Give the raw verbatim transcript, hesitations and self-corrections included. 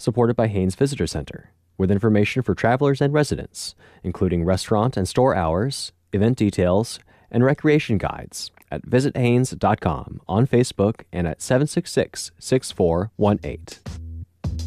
supported by Haynes Visitor Center, with information for travelers and residents, including restaurant and store hours, event details, and recreation guides at visit haynes dot com on Facebook and at seven six six, six four one eight.